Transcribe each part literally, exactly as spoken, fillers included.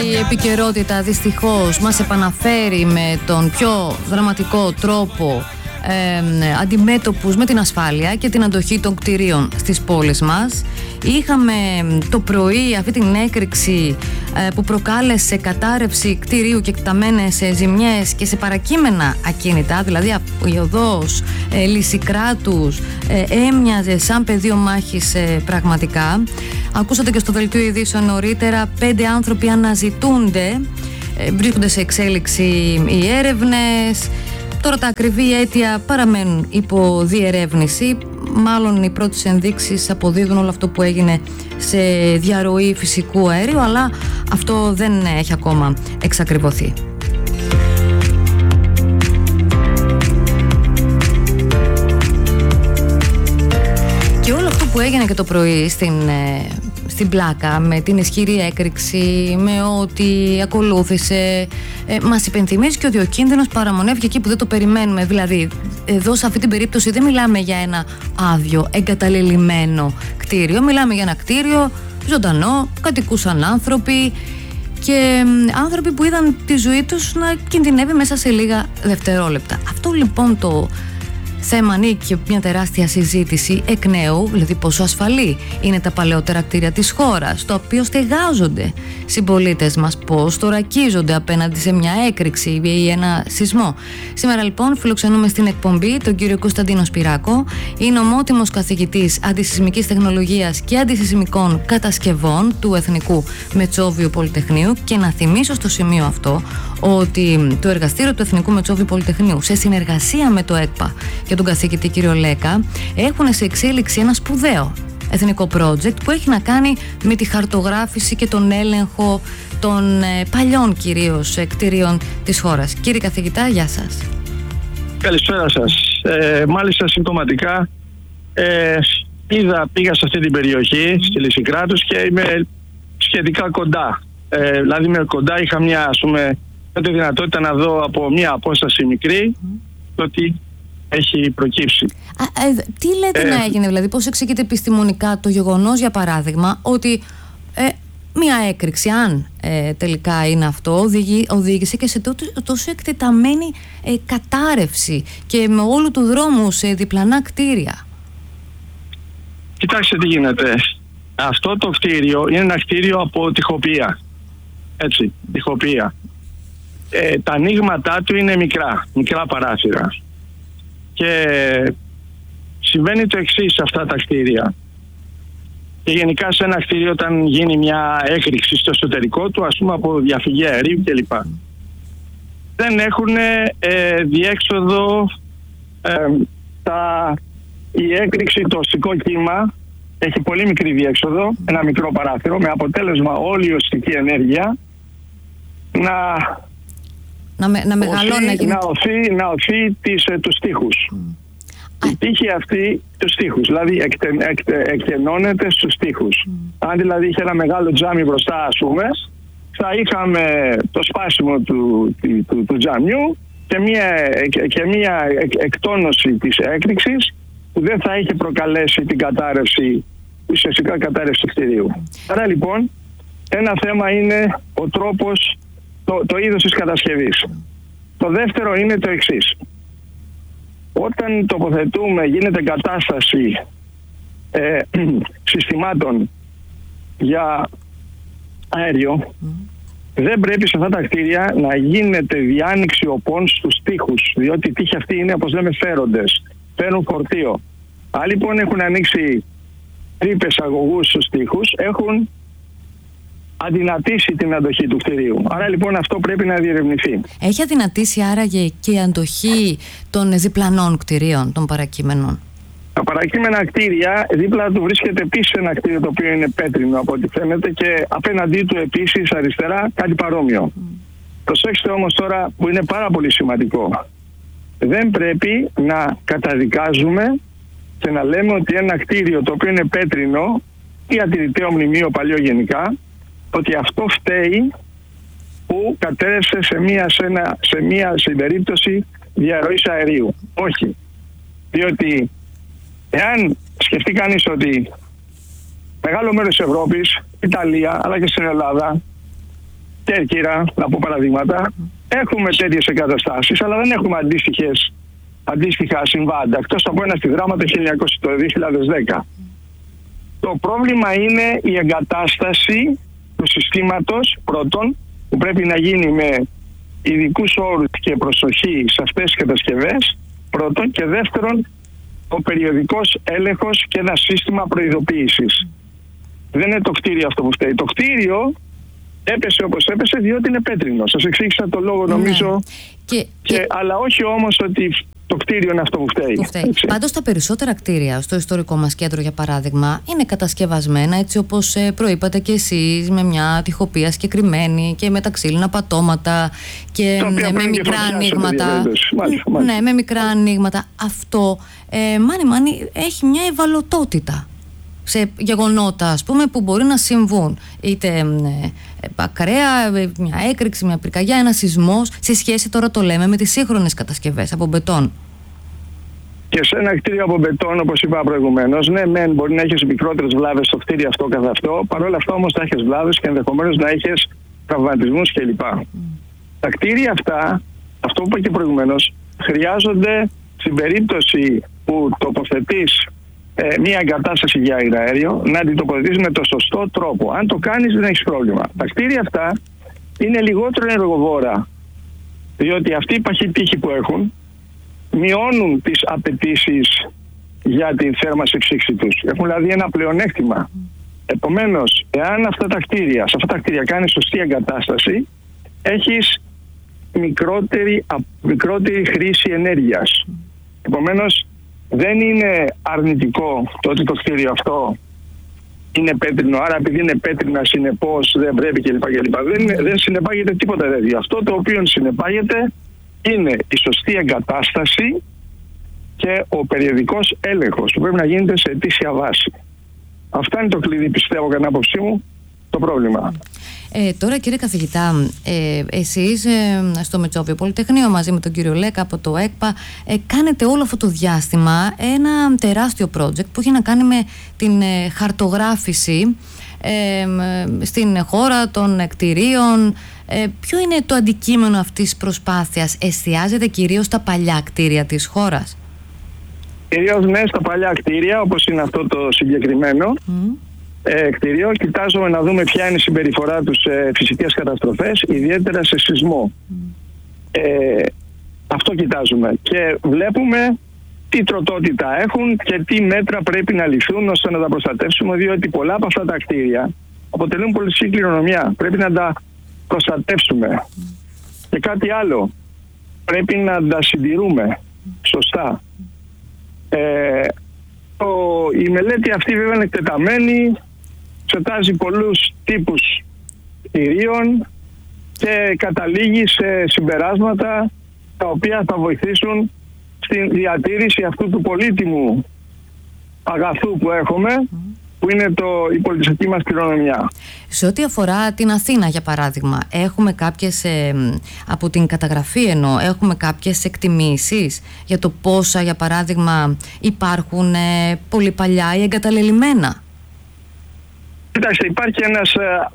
η επικαιρότητα δυστυχώς μας επαναφέρει με τον πιο δραματικό τρόπο ε, αντιμέτωπους με την ασφάλεια και την αντοχή των κτηρίων στις πόλεις μας. Είχαμε το πρωί αυτή την έκρηξη ε, που προκάλεσε κατάρρευση κτηρίου και εκταμένες ε, ζημιές και σε παρακείμενα ακίνητα, δηλαδή η οδός ε, Λυσικράτους ε, έμοιαζε σαν πεδίο μάχης ε, πραγματικά. Ακούσατε και στο δελτίο ειδήσεων νωρίτερα, πέντε άνθρωποι αναζητούνται, ε, βρίσκονται σε εξέλιξη οι έρευνες. Τώρα τα ακριβή αίτια παραμένουν υπό διερεύνηση. Μάλλον οι πρώτες ενδείξεις αποδίδουν όλο αυτό που έγινε σε διαρροή φυσικού αερίου, αλλά αυτό δεν έχει ακόμα εξακριβωθεί. Και όλο αυτό που έγινε και το πρωί στην, στην Πλάκα, με την ισχυρή έκρηξη, με ό,τι ακολούθησε, ε, μας υπενθυμίζει και ότι ο κίνδυνος παραμονεύει εκεί που δεν το περιμένουμε. Δηλαδή, εδώ σε αυτή την περίπτωση δεν μιλάμε για ένα άδειο, εγκαταλελειμμένο κτίριο. Μιλάμε για ένα κτίριο ζωντανό, κατοικούσαν άνθρωποι και ε, άνθρωποι που είδαν τη ζωή τους να κινδυνεύει μέσα σε λίγα δευτερόλεπτα. Αυτό λοιπόν το θέμα ανήκει και μια τεράστια συζήτηση εκ νέου, δηλαδή πόσο ασφαλή είναι τα παλαιότερα κτίρια της χώρας, το οποίο στεγάζονται συμπολίτες μας, πώς θωρακίζονται απέναντι σε μια έκρηξη ή ένα σεισμό. Σήμερα λοιπόν φιλοξενούμε στην εκπομπή τον κύριο Κωνσταντίνο Σπυράκο, είναι ομότιμος καθηγητής αντισεισμικής τεχνολογίας και αντισεισμικών κατασκευών του Εθνικού Μετσόβιου Πολυτεχνείου, και να θυμίσω στο σημείο αυτό ότι το εργαστήριο του Εθνικού Μετσόβιου Πολυτεχνείου, σε συνεργασία με το ΕΚΠΑ και τον καθηγητή κύριο Λέκα, έχουν σε εξέλιξη ένα σπουδαίο εθνικό project που έχει να κάνει με τη χαρτογράφηση και τον έλεγχο των ε, παλιών κυρίως κτηρίων της χώρας. Κύριε καθηγητά, γεια σας. Καλησπέρα σας. Ε, μάλιστα συμπτωματικά ε, είδα, πήγα σε αυτή την περιοχή, mm. στη Λυσικράτους, και είμαι σχετικά κοντά. Ε, δηλαδή είμαι κοντά, είχα μια, ας πούμε, τη δυνατότητα να δω από μια απόσταση μικρή mm. το ότι έχει προκύψει. Α, ε, τι λέτε ε, να έγινε, δηλαδή πώς εξηγείται επιστημονικά το γεγονός, για παράδειγμα, ότι ε, μια έκρηξη, αν ε, τελικά είναι αυτό, οδηγεί, οδήγησε και σε τόσο, τόσο εκτεταμένη ε, κατάρρευση και με όλου του δρόμου σε διπλανά κτίρια? Κοιτάξτε τι γίνεται. Αυτό το κτίριο είναι ένα κτίριο από τοιχοποιία. Έτσι, τοιχοποιία. Ε, τα ανοίγματά του είναι μικρά, μικρά παράθυρα. Και συμβαίνει το εξής σε αυτά τα κτίρια. Και γενικά σε ένα κτίριο, όταν γίνει μια έκρηξη στο εσωτερικό του, ας πούμε από διαφυγή αερίου κλπ, δεν έχουν ε, διέξοδο ε, τα, η έκρηξη, το οστικό κύμα έχει πολύ μικρή διέξοδο, ένα μικρό παράθυρο, με αποτέλεσμα όλη η οστική ενέργεια να... Να, με, να μεγαλώνει, οθεί, να οθεί, να οθεί τις, ε, τους τοίχους. Mm. Η τύχη αυτή τους τοίχους, δηλαδή εκτε, εκτε, εκτενώνεται στους τοίχους. Mm. Αν δηλαδή είχε ένα μεγάλο τζάμι μπροστά, ας πούμε, θα είχαμε το σπάσιμο του, του, του, του τζαμιού και μια, και μια εκτόνωση της έκρηξης που δεν θα είχε προκαλέσει την κατάρρευση, ουσιαστικά κατάρρευση του κτηρίου. Mm. Άρα λοιπόν ένα θέμα είναι ο τρόπος, Το, το είδος της κατασκευής. Το δεύτερο είναι το εξής. Όταν τοποθετούμε, γίνεται κατάσταση ε, συστημάτων για αέριο, mm. δεν πρέπει σε αυτά τα κτίρια να γίνεται διάνοιξη οπών στους τοίχους, διότι οι τοίχοι αυτοί είναι, όπως λέμε, φέροντες, φέρουν φορτίο. Αν λοιπόν έχουν ανοίξει τρύπες αγωγούς στους τοίχους, έχουν αδυνατήσει την αντοχή του κτηρίου. Άρα λοιπόν αυτό πρέπει να διερευνηθεί. Έχει αδυνατήσει άραγε και η αντοχή των διπλανών κτηρίων, των παρακείμενων? Τα παρακείμενα κτίρια, δίπλα του βρίσκεται επίσης ένα κτίριο το οποίο είναι πέτρινο από ό,τι φαίνεται, και απέναντί του επίσης αριστερά κάτι παρόμοιο. Mm. Προσέξτε όμως τώρα που είναι πάρα πολύ σημαντικό. Δεν πρέπει να καταδικάζουμε και να λέμε ότι ένα κτίριο το οποίο είναι πέτρινο ή ατηρηταίο μνημείο παλιό γενικά, ότι αυτό φταίει που κατέρευσε σε μία, σε ένα, σε μία συμπερίπτωση διαρροής αερίου. Όχι. Διότι εάν σκεφτεί κανείς ότι μεγάλο μέρος της Ευρώπης, Ιταλία αλλά και στην Ελλάδα, Κέρκυρα, να πω παραδείγματα. Έχουμε τέτοιες εγκαταστάσεις, αλλά δεν έχουμε αντίστοιχες, αντίστοιχα συμβάντα, εκτός από ένα στη Δράμα το δύο χιλιάδες δέκα. Το πρόβλημα είναι η εγκατάσταση του συστήματος, πρώτον, που πρέπει να γίνει με ειδικούς όρους και προσοχή σε αυτές τις κατασκευές, πρώτον, και δεύτερον, ο περιοδικός έλεγχος και ένα σύστημα προειδοποίησης. Δεν είναι το κτίριο αυτό που φταίει. Το κτίριο έπεσε όπως έπεσε διότι είναι πέτρινο. Σας εξήγησα το λόγο, νομίζω, ναι. και, και, και... αλλά όχι όμως ότι το κτίριο είναι αυτό που φταίει. Που φταίει. Πάντως τα περισσότερα κτίρια στο ιστορικό μας κέντρο, για παράδειγμα, είναι κατασκευασμένα έτσι όπως προείπατε και εσείς, με μια τοιχοπία συγκεκριμένη και με τα ξύλινα πατώματα και με, με μικρά ανοίγματα. Ναι, με μικρά ανοίγματα. Αυτό, ε, μάνι μάνι, έχει μια ευαλωτότητα σε γεγονότα, ας πούμε, που μπορεί να συμβούν. Είτε ε, ακραία, μια έκρηξη, μια πυρκαγιά, ένα σεισμός, σε σχέση, τώρα το λέμε, με τις σύγχρονες κατασκευές από μπετόν. Και σε ένα κτίριο από μπετόν, όπως είπα προηγουμένως, ναι, μεν μπορεί να έχεις μικρότερες βλάβες στο κτίριο αυτό καθ' αυτό, παρόλα αυτά όμως θα έχεις βλάβες και ενδεχομένως να έχεις τραυματισμούς κλπ. Mm. Τα κτίρια αυτά, αυτό που είπα και προηγουμένως, χρειάζονται στην περίπτωση που τοποθετείς Ε, μία εγκατάσταση για αέριο, να την τοποθετήσεις με το σωστό τρόπο. Αν το κάνεις, δεν έχεις πρόβλημα. Τα κτίρια αυτά είναι λιγότερο ενεργοβόρα, διότι αυτοί οι παχοί τείχοι που έχουν μειώνουν τις απαιτήσεις για την θέρμανση ψήξη τους. Έχουν δηλαδή ένα πλεονέκτημα. Επομένως, εάν αυτά τα κτίρια, σε αυτά τα κτίρια κάνεις σωστή εγκατάσταση, έχεις μικρότερη, μικρότερη χρήση ενέργειας. Επομένως, δεν είναι αρνητικό το ότι το κτίριο αυτό είναι πέτρινο, άρα επειδή είναι πέτρινα συνεπώς δεν πρέπει κλπ. κλπ. Δεν, δεν συνεπάγεται τίποτα τέτοιο. Αυτό το οποίο συνεπάγεται είναι η σωστή εγκατάσταση και ο περιοδικός έλεγχος που πρέπει να γίνεται σε αιτήσια βάση. Αυτά είναι το κλειδί, πιστεύω, κατά την άποψή μου, το πρόβλημα. Ε, τώρα, κύριε καθηγητά, ε, εσείς ε, στο Μετσόβιο Πολυτεχνείο μαζί με τον κύριο Λέκα από το ΕΚΠΑ ε, κάνετε όλο αυτό το διάστημα ένα τεράστιο project που έχει να κάνει με την ε, χαρτογράφηση ε, στην χώρα των κτηρίων. Ε, ποιο είναι το αντικείμενο αυτής της προσπάθειας? Εστιάζεται κυρίως στα παλιά κτίρια της χώρας? Κυρίως ναι, στα παλιά κτίρια, όπως είναι αυτό το συγκεκριμένο. Mm. Ε, κτίριο. Κοιτάζουμε να δούμε ποια είναι η συμπεριφορά τους σε φυσικές καταστροφές, ιδιαίτερα σε σεισμό. Mm. Ε, αυτό κοιτάζουμε και βλέπουμε τι τροτότητα έχουν και τι μέτρα πρέπει να ληφθούν ώστε να τα προστατεύσουμε, διότι πολλά από αυτά τα κτίρια αποτελούν πολιτιστική κληρονομιά. Πρέπει να τα προστατεύσουμε. Mm. Και κάτι άλλο, πρέπει να τα συντηρούμε σωστά. Ε, το, η μελέτη αυτή βέβαια είναι εκτεταμένη, εξετάζει πολλούς τύπους κτηρίων και καταλήγει σε συμπεράσματα τα οποία θα βοηθήσουν στην διατήρηση αυτού του πολύτιμου αγαθού που έχουμε, που είναι το, η πολιτιστική μας κληρονομιά. Σε ό,τι αφορά την Αθήνα, για παράδειγμα, έχουμε κάποιες, ε, από την καταγραφή εννοώ, έχουμε κάποιες εκτιμήσεις για το πόσα, για παράδειγμα, υπάρχουν ε, πολύ παλιά ή εγκαταλελειμμένα? Κοιτάξτε, υπάρχει ένας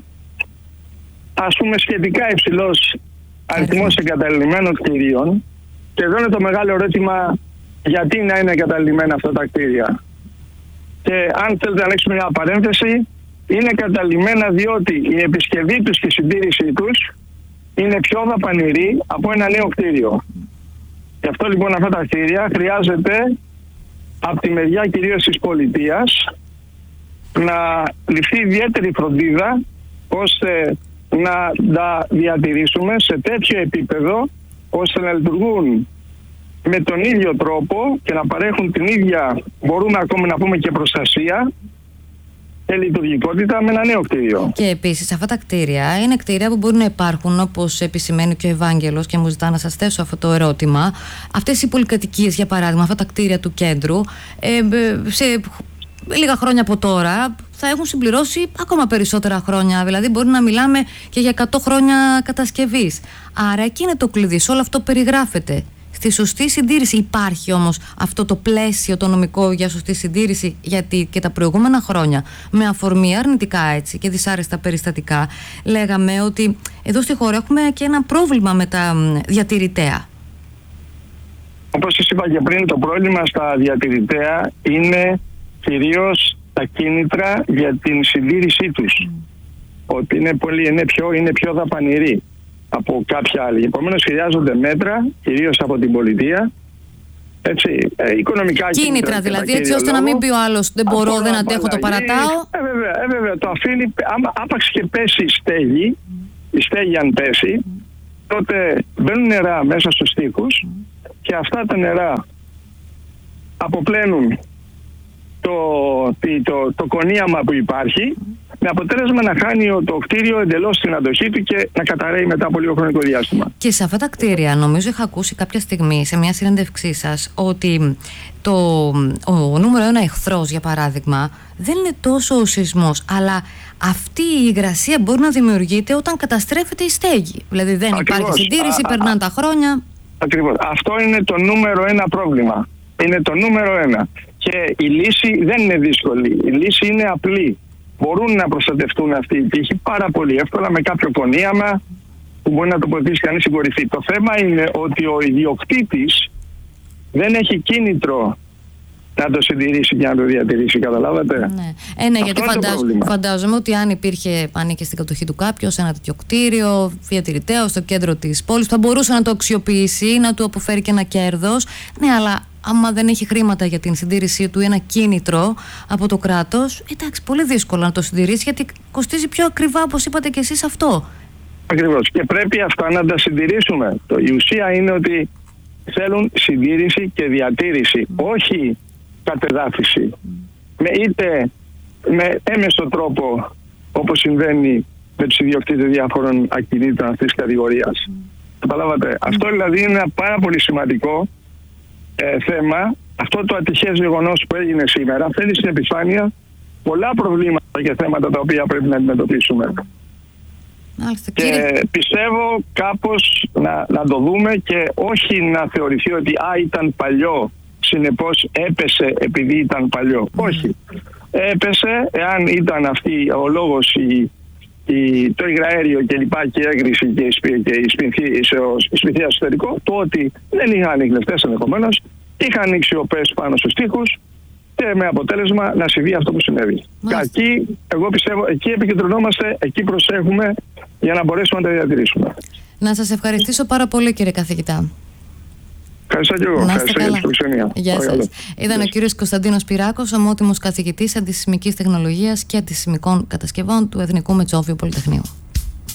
ας πούμε σχετικά υψηλός αριθμός εγκαταλελειμμένων κτηρίων και εδώ είναι το μεγάλο ερώτημα, γιατί να είναι εγκαταλελειμμένα αυτά τα κτίρια. Και αν θέλετε να ανοίξουμε μια παρένθεση, είναι εγκαταλελειμμένα διότι η επισκευή τους και η συντήρησή τους είναι πιο δαπανηρή από ένα νέο κτίριο. Γι' αυτό λοιπόν αυτά τα κτίρια χρειάζεται από τη μεριά κυρίως της πολιτείας να ληφθεί ιδιαίτερη φροντίδα ώστε να τα διατηρήσουμε σε τέτοιο επίπεδο ώστε να λειτουργούν με τον ίδιο τρόπο και να παρέχουν την ίδια, μπορούμε ακόμα να πούμε, και προστασία και λειτουργικότητα με ένα νέο κτίριο. Και επίσης αυτά τα κτίρια είναι κτίρια που μπορούν να υπάρχουν, όπως επισημαίνει και ο Ευάγγελος, και μου ζητά να σας θέσω αυτό το ερώτημα. Αυτές οι πολυκατοικίες, για παράδειγμα, αυτά τα κτίρια του κέντρου, ε, σε λίγα χρόνια από τώρα θα έχουν συμπληρώσει ακόμα περισσότερα χρόνια. Δηλαδή μπορεί να μιλάμε και για εκατό χρόνια κατασκευής. Άρα εκεί είναι το κλειδί, σε όλο αυτό περιγράφεται. Στη σωστή συντήρηση. Υπάρχει όμως αυτό το πλαίσιο το νομικό για σωστή συντήρηση? Γιατί και τα προηγούμενα χρόνια, με αφορμή αρνητικά έτσι και δυσάρεστα περιστατικά, λέγαμε ότι εδώ στη χώρα έχουμε και ένα πρόβλημα με τα διατηρητέα. Όπως σας είπα και πριν, το πρόβλημα στα διατηρητέα είναι κυρίως τα κίνητρα για την συντήρησή τους. Mm. Ότι είναι, πολύ, είναι, πιο, είναι πιο δαπανηροί από κάποια άλλη. Επομένως χρειάζονται μέτρα, κυρίως από την πολιτεία, έτσι, ε, οικονομικά κίνητρα. Κίνητρα δηλαδή, έτσι ώστε λόγο, να μην πει ο άλλος δεν μπορώ, δεν αντέχω, το παρατάω. Ε, βέβαια, ε, βέβαια, το αφήνει, άμα, άπαξ και πέσει η στέγη, mm. η στέγη αν πέσει, mm. τότε μπαίνουν νερά μέσα στους τοίχους mm. και αυτά τα νερά αποπλένουν το, το, το, το κονίαμα που υπάρχει, με αποτέλεσμα να χάνει το κτίριο εντελώς την αντοχή του και να καταρρέει μετά από λίγο χρονικό διάστημα. Και σε αυτά τα κτίρια, νομίζω είχα ακούσει κάποια στιγμή σε μια συνέντευξή σας ότι το, ο νούμερο ένα εχθρός, για παράδειγμα, δεν είναι τόσο ο σεισμός, αλλά αυτή η υγρασία μπορεί να δημιουργείται όταν καταστρέφεται η στέγη. Δηλαδή δεν Ακριβώς. υπάρχει συντήρηση, α, περνάνε τα χρόνια. Ακριβώς. Αυτό είναι το νούμερο ένα πρόβλημα. Είναι το νούμερο ένα. Και η λύση δεν είναι δύσκολη. Η λύση είναι απλή. Μπορούν να προστατευτούν αυτοί οι τοίχοι πάρα πολύ εύκολα με κάποιο κονίαμα που μπορεί να τοποθετήσει κανείς στην κορυφή. Το θέμα είναι ότι ο ιδιοκτήτης δεν έχει κίνητρο να το συντηρήσει και να το διατηρήσει, καταλάβατε. Ναι, ε, ναι γιατί φαντάζ, φαντάζομαι ότι αν υπήρχε, ανήκε στην κατοχή του κάποιος ένα τέτοιο κτίριο, διατηρηταίο στο κέντρο της πόλης, θα μπορούσε να το αξιοποιήσει, να του αποφέρει και ένα κέρδος. Ναι, αλλά άμα δεν έχει χρήματα για την συντήρησή του, ένα κίνητρο από το κράτος, εντάξει, πολύ δύσκολο να το συντηρήσει, γιατί κοστίζει πιο ακριβά, όπως είπατε και εσείς, αυτό. Ακριβώς. Και πρέπει αυτά να τα συντηρήσουμε. Το, η ουσία είναι ότι θέλουν συντήρηση και διατήρηση, mm. όχι κατεδάφιση. Mm. Με είτε με έμεσο τρόπο, όπως συμβαίνει με τους ιδιοκτήτες διάφορων ακινήτων αυτής της κατηγορίας. Mm. Καταλάβατε. Mm. Αυτό δηλαδή είναι ένα πάρα πολύ σημαντικό ε, θέμα. Αυτό το ατυχές γεγονός που έγινε σήμερα φέρνει στην επιφάνεια πολλά προβλήματα και θέματα τα οποία πρέπει να αντιμετωπίσουμε. Mm. Μάλιστα, και κύριε... πιστεύω κάπως να, να το δούμε και όχι να θεωρηθεί ότι α, ήταν παλιό, συνεπώς έπεσε επειδή ήταν παλιό. Mm. Όχι. Έπεσε εάν ήταν αυτή ο λόγος η, η, το υγραέριο και λοιπά και η έγκριση και η, και η σπιθία εσωτερικό, το ότι δεν είχαν ανιχνευτές ενδεχομένως, είχαν ανοίξει οπές πάνω στους τοίχους και με αποτέλεσμα να συμβεί αυτό που συνέβη. Εκεί, εγώ πιστεύω, εκεί επικεντρωνόμαστε, εκεί προσέχουμε για να μπορέσουμε να τα διατηρήσουμε. Να σας ευχαριστήσω πάρα πολύ, κύριε καθηγητά. Ευχαριστώ και εγώ. Ευχαριστώ για την προξενία. Γεια σας. Ήταν ο κύριος Κωνσταντίνος Πυράκος, ομότιμος καθηγητής αντισυσμικής τεχνολογίας και αντισυσμικών κατασκευών του Εθνικού Μετσόβιου Πολυτεχνείου.